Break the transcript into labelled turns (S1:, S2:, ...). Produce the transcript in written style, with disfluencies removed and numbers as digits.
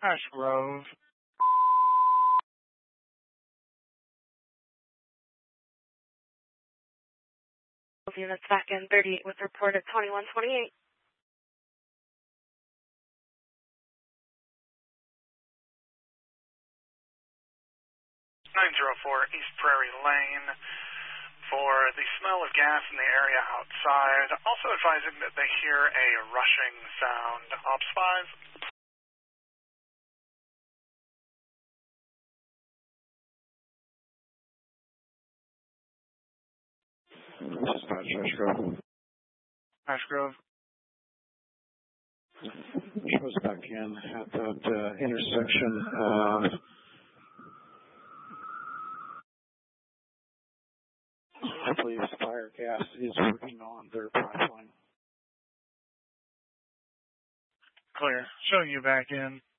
S1: Ash Grove.
S2: Units back in 38 with report at 2128.
S3: 904 East Prairie Lane for the smell of gas in the area outside. Also advising that they hear a rushing sound. Ops
S4: 5. Dispatch, Ash Grove.
S1: Ash Grove.
S4: Shows back in at that intersection. I believe Fire Gas is working on their pipeline.
S1: Clear. Showing you back in.